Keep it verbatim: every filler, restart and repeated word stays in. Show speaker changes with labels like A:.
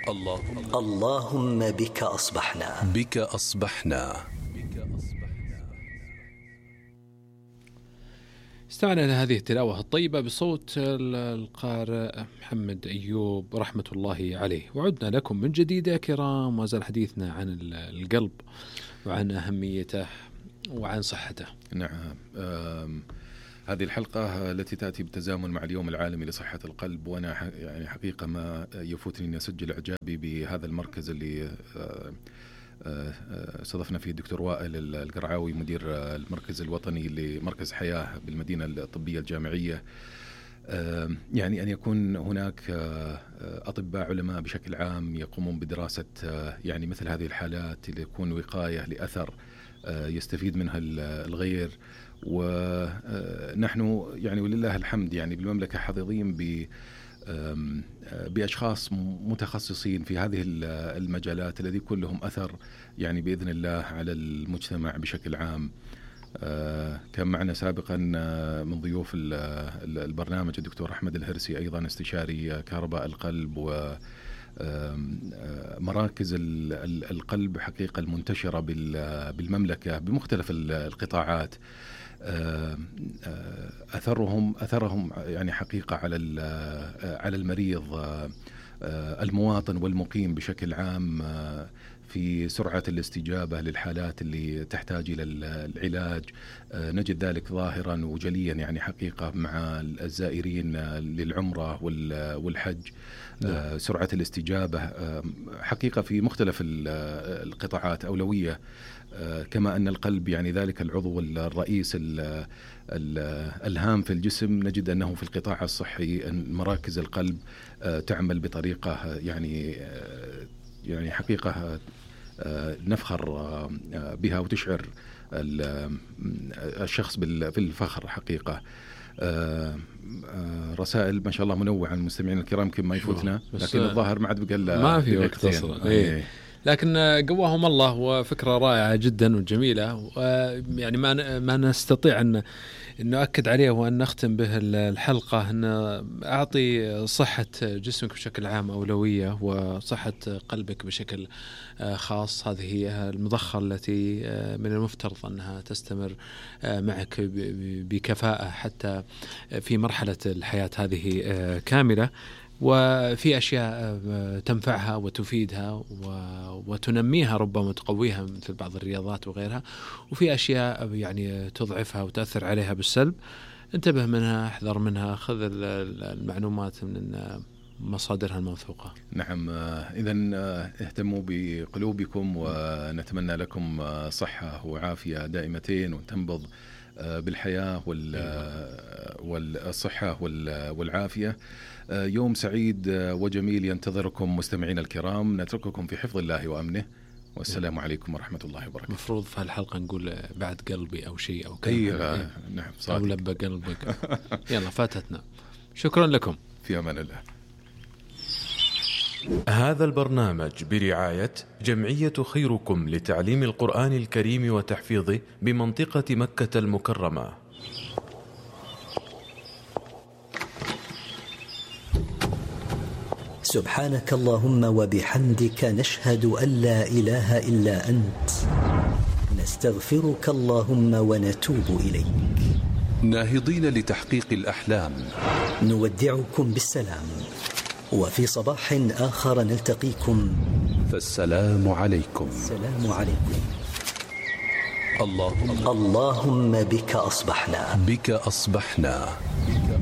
A: اللهم
B: اللهم بك أصبحنا
A: بك أصبحنا.
C: استمعنا إلى هذه التلاوة الطيبة بصوت القارئ محمد أيوب رحمة الله عليه، وعدنا لكم من جديد يا كرام، وزال حديثنا عن القلب وعن أهميته وعن صحته.
D: نعم، هذه الحلقة التي تأتي بالتزامن مع اليوم العالمي لصحة القلب، وأنا يعني حقيقة ما يفوتني أن أسجل إعجابي بهذا المركز اللي استضفنا فيه الدكتور وائل القرعاوي مدير المركز الوطني لمركز حياة بالمدينة الطبية الجامعية. يعني أن يكون هناك أطباء علماء بشكل عام يقومون بدراسة يعني مثل هذه الحالات اللي يكون وقاية لأثر يستفيد منها الغير. ونحن يعني ولله الحمد يعني بالمملكة حظيظين ب بأشخاص متخصصين في هذه المجالات الذي يكون لهم أثر يعني بإذن الله على المجتمع بشكل عام. كان معنا سابقا من ضيوف البرنامج الدكتور أحمد الهرسي، أيضا استشاري كهرباء القلب، و مراكز القلب حقيقة المنتشرة بالمملكة بمختلف القطاعات. أثرهم أثرهم يعني حقيقة على على المريض المواطن والمقيم بشكل عام في سرعة الاستجابة للحالات اللي تحتاج إلى العلاج. نجد ذلك ظاهرا وجليا يعني حقيقة مع الزائرين للعمرة والحج. سرعة الاستجابة حقيقة في مختلف القطاعات أولوية، كما أن القلب يعني ذلك العضو الرئيس الهام في الجسم، نجد أنه في القطاع الصحي مراكز القلب تعمل بطريقة يعني يعني حقيقة نفخر بها وتشعر الشخص بالفخر حقيقة. رسائل ما شاء الله منوعة المستمعين الكرام كما يفوتنا، لكن الظاهر ما عاد بقى
C: ما في وقت أصلا. إيه. لكن قواهم الله، وفكرة رائعة جدا وجميلة، ويعني ما ما نستطيع أن نؤكد عليه وأن نختم به الحلقة، أن أعطي صحة جسمك بشكل عام أولوية، وصحة قلبك بشكل خاص. هذه هي المضخة التي من المفترض أنها تستمر معك بكفاءة حتى في مرحلة الحياة هذه كاملة، وفي أشياء تنفعها وتفيدها وتنميها ربما تقويها مثل بعض الرياضات وغيرها، وفي أشياء يعني تضعفها وتأثر عليها بالسلب. انتبه منها، احذر منها، خذ المعلومات من مصادرها الموثوقة.
D: نعم، إذن اهتموا بقلوبكم، ونتمنى لكم صحة وعافية دائمتين، وتنبض بالحياة والصحة والعافية. يوم سعيد وجميل ينتظركم مستمعين الكرام، نترككم في حفظ الله وأمنه، والسلام عليكم ورحمة الله وبركاته.
C: مفروض في هالحلقة نقول بعد قلبي أو شيء أو
D: كلام. أي نعم صادق.
C: أو لبى قلبك. يلا فاتتنا. شكرا لكم،
D: في أمان الله.
A: هذا البرنامج برعاية جمعية خيركم لتعليم القرآن الكريم وتحفيظه بمنطقة مكة المكرمة.
B: سبحانك اللهم وبحمدك، نشهد أن لا إله إلا أنت، نستغفرك اللهم ونتوب إليك.
A: ناهضين لتحقيق الأحلام،
B: نودعكم بالسلام، وفي صباح آخر نلتقيكم،
A: فالسلام عليكم.
B: السلام عليكم.
A: اللهم
B: اللهم بك أصبحنا
A: بك أصبحنا.